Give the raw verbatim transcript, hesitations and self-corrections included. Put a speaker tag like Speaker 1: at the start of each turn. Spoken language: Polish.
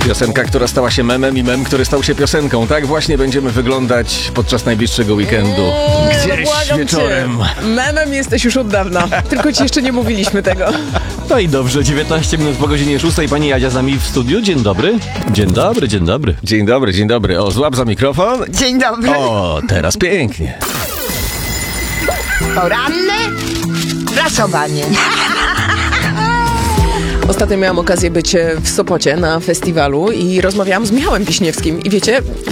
Speaker 1: Piosenka, która stała się memem i mem, który stał się piosenką. Tak właśnie będziemy wyglądać podczas najbliższego weekendu.
Speaker 2: Eee,
Speaker 1: Gdzieś wieczorem.
Speaker 2: Cię. Memem jesteś już od dawna, tylko ci jeszcze nie mówiliśmy tego.
Speaker 3: No i dobrze, dziewiętnaście minut po godzinie szóstej. Pani Jadzia z nami w studiu. Dzień dobry. Dzień dobry, dzień dobry.
Speaker 1: Dzień dobry, dzień dobry. O, złap za mikrofon.
Speaker 4: Dzień dobry.
Speaker 1: O, teraz pięknie.
Speaker 4: Poranne prasowanie.
Speaker 2: Ostatnio miałam okazję być w Sopocie na festiwalu i rozmawiałam z Michałem Wiśniewskim. I wiecie,